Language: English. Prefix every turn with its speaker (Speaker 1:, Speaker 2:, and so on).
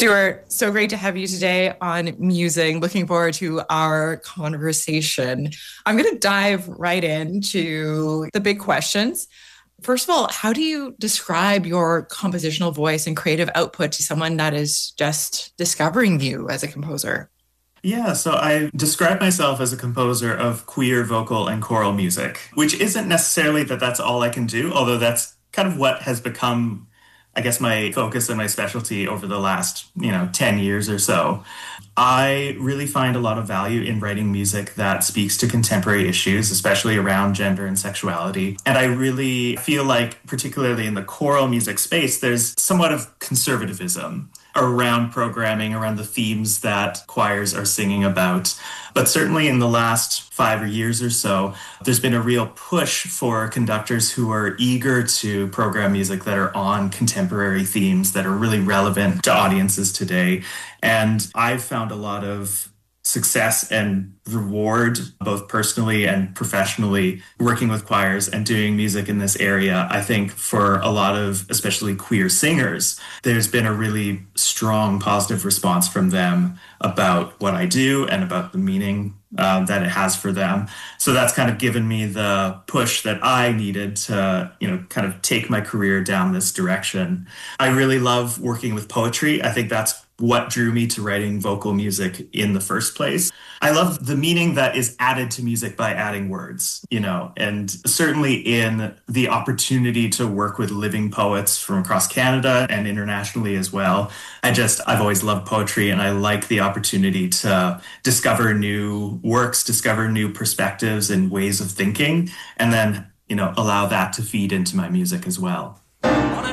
Speaker 1: Stuart, so great to have you today on Musing. Looking forward to our conversation. I'm going to dive right into the big questions. First of all, how do you describe your compositional voice and creative output to someone that is just discovering you as a composer?
Speaker 2: Yeah, so I describe myself as a composer of queer vocal and choral music, which isn't necessarily that that's all I can do, although that's kind of what has become, I guess, my focus and my specialty over the last, 10 years or so. I really find a lot of value in writing music that speaks to contemporary issues, especially around gender and sexuality. And I really feel like, particularly in the choral music space, there's somewhat of conservatism around programming, around the themes that choirs are singing about. But certainly in the last 5 years or so, there's been a real push for conductors who are eager to program music that are on contemporary themes that are really relevant to audiences today. And I've found a lot of success and reward, both personally and professionally, working with choirs and doing music in this area. I think for a lot of, especially queer singers, there's been a really strong positive response from them about what I do and about the meaning that it has for them. So that's kind of given me the push that I needed to, kind of take my career down this direction. I really love working with poetry. I think that's what drew me to writing vocal music in the first place. I love the meaning that is added to music by adding words, and certainly in the opportunity to work with living poets from across Canada and internationally as well. I've always loved poetry, and I like the opportunity to discover new works, discover new perspectives and ways of thinking, and then, allow that to feed into my music as well.